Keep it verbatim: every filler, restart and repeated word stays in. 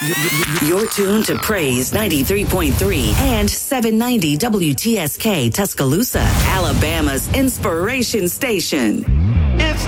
You're tuned to Praise ninety-three point three and seven ninety W T S K Tuscaloosa, Alabama's inspiration station. It's